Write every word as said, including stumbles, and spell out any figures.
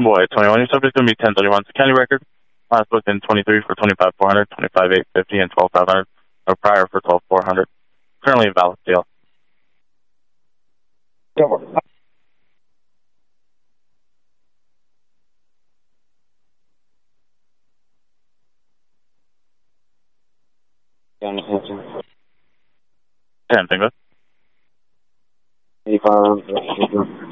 Boy, twenty-one. Your subject going to be ten thirty-one. It's a county record. Last booked in twenty-three for twenty-five four hundred, twenty-five eight fifty, and twelve five hundred. Or prior for twelve four hundred. Currently a valid deal. ten, think of it. eighty-five.